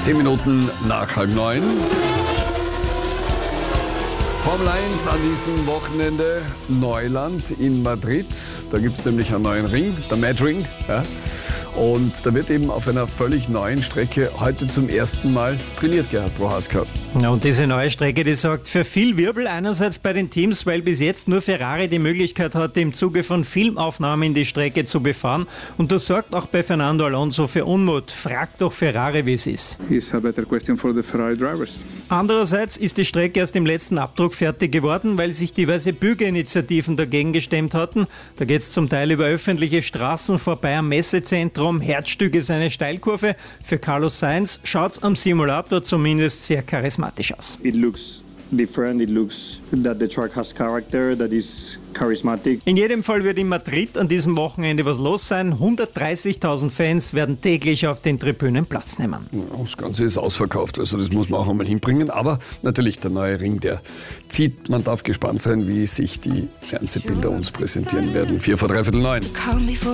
10 Minuten nach 8:30. Formel 1 an diesem Wochenende, Neuland in Madrid. Da gibt es nämlich einen neuen Ring, der Mad Ring. Ja? Und da wird eben auf einer völlig neuen Strecke heute zum ersten Mal trainiert, Gerhard Prohaska. Ja, und diese neue Strecke, die sorgt für viel Wirbel einerseits bei den Teams, weil bis jetzt nur Ferrari die Möglichkeit hatte, im Zuge von Filmaufnahmen die Strecke zu befahren. Und das sorgt auch bei Fernando Alonso für Unmut. Fragt doch Ferrari, wie es ist. It's a better question for the Ferrari drivers. Andererseits ist die Strecke erst im letzten Abdruck fertig geworden, weil sich diverse Bürgerinitiativen dagegen gestemmt hatten. Da geht es zum Teil über öffentliche Straßen vorbei am Messezentrum. Herzstück ist eine Steilkurve. Für Carlos Sainz schaut es am Simulator zumindest sehr charismatisch aus. It looks different. It looks that the track has character, that is charismatic. In jedem Fall wird in Madrid an diesem Wochenende was los sein. 130.000 Fans werden täglich auf den Tribünen Platz nehmen. Das Ganze ist ausverkauft, also das muss man auch einmal hinbringen. Aber natürlich der neue Ring, der zieht. Man darf gespannt sein, wie sich die Fernsehbilder uns präsentieren werden. 9:45.